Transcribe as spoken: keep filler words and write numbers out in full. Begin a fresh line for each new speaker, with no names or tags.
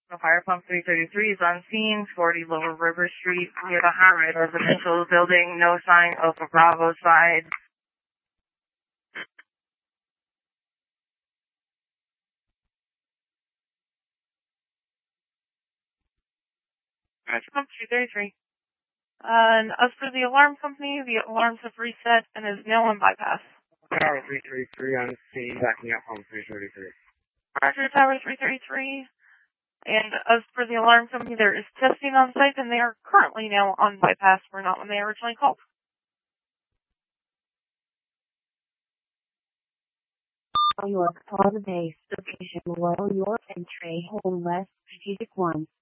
The fire pump three thirty-three is on scene, forty Lower River Street, near the high-rise residential building. No sign of the Bravo side. Fire pump three thirty-three.
And as for the alarm company, the alarms have reset and is now on bypass.
Tower three thirty-three on scene, backing up on three thirty-three.
Roger, Tower three thirty-three. And as for the alarm company, there is testing on site, and they are currently now on bypass. We're not when they originally called.
York, call the base, location Royal York and Trey Hole West, Strategic one.